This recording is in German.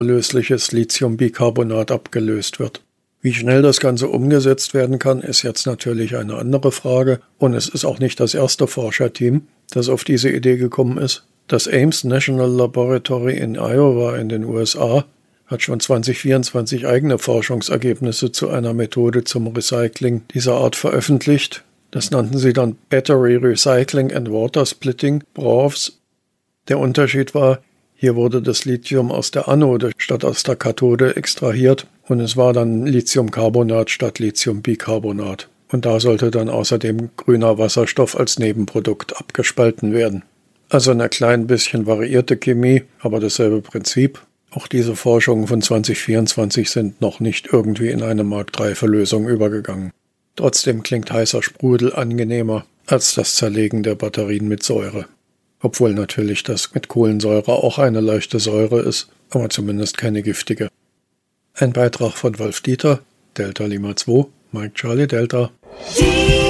lösliches Lithiumbicarbonat abgelöst wird. Wie schnell das Ganze umgesetzt werden kann, ist jetzt natürlich eine andere Frage, und es ist auch nicht das erste Forscherteam, das auf diese Idee gekommen ist. Das Ames National Laboratory in Iowa in den USA hat schon 2024 eigene Forschungsergebnisse zu einer Methode zum Recycling dieser Art veröffentlicht. Das nannten sie dann Battery Recycling and Water Splitting, BRAWS. Der Unterschied war, hier wurde das Lithium aus der Anode statt aus der Kathode extrahiert und es war dann Lithiumcarbonat statt Lithiumbicarbonat. Und da sollte dann außerdem grüner Wasserstoff als Nebenprodukt abgespalten werden. Also eine klein bisschen variierte Chemie, aber dasselbe Prinzip. Auch diese Forschungen von 2024 sind noch nicht irgendwie in eine marktreife Lösung übergegangen. Trotzdem klingt heißer Sprudel angenehmer als das Zerlegen der Batterien mit Säure. Obwohl natürlich das mit Kohlensäure auch eine leichte Säure ist, aber zumindest keine giftige. Ein Beitrag von Wolf Dieter, Delta Lima 2, Mike Charlie Delta.